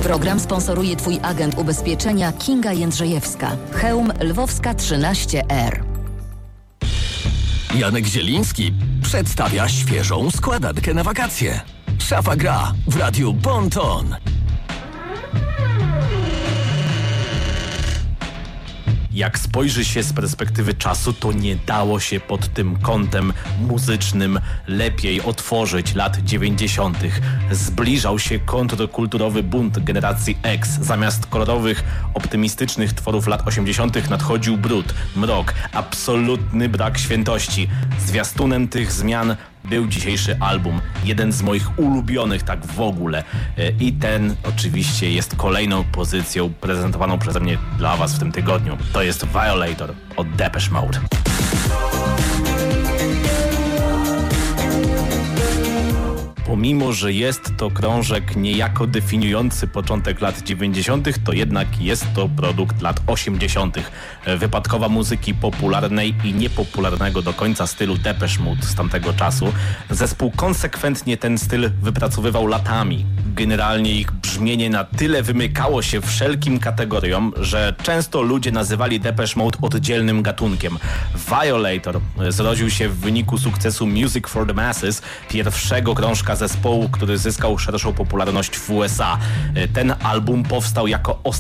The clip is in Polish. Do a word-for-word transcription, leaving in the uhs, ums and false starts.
Program sponsoruje Twój agent ubezpieczenia Kinga Jędrzejewska. Chełm Lwowska trzynaście R. Janek Zieliński przedstawia świeżą składankę na wakacje. Szafa gra w radiu Bon Ton. Jak spojrzy się z perspektywy czasu, to nie dało się pod tym kątem muzycznym lepiej otworzyć lat dziewięćdziesiątych. Zbliżał się kontrkulturowy bunt generacji X. Zamiast kolorowych, optymistycznych tworów lat osiemdziesiątych nadchodził brud, mrok, absolutny brak świętości. Zwiastunem tych zmian był dzisiejszy album, jeden z moich ulubionych tak w ogóle. I ten oczywiście jest kolejną pozycją prezentowaną przeze mnie dla Was w tym tygodniu. To jest Violator od Depeche Mode. Pomimo, że jest to krążek niejako definiujący początek lat dziewięćdziesiątych, to jednak jest to produkt lat osiemdziesiątych. Wypadkowa muzyki popularnej i niepopularnego do końca stylu Depeche Mode z tamtego czasu. Zespół konsekwentnie ten styl wypracowywał latami. Generalnie ich brzmienie na tyle wymykało się wszelkim kategoriom, że często ludzie nazywali Depeche Mode oddzielnym gatunkiem. Violator zrodził się w wyniku sukcesu Music for the Masses, pierwszego krążka zespołu, który zyskał szerszą popularność w U S A. Ten album powstał jako